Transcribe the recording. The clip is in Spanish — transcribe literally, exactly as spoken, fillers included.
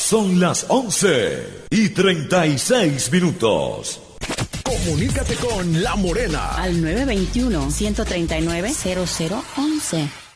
Son las once y treinta y seis minutos. Comunícate con La Morena al nueve dos uno, uno tres nueve, cero cero uno uno.